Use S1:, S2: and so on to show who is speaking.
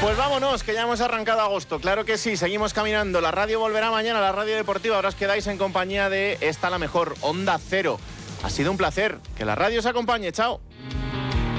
S1: Pues vámonos, que ya hemos arrancado agosto. Claro que sí, seguimos caminando. La radio volverá mañana, la radio deportiva. Ahora os quedáis en compañía de esta, la mejor, Onda Cero. Ha sido un placer. Que la radio os acompañe. Chao.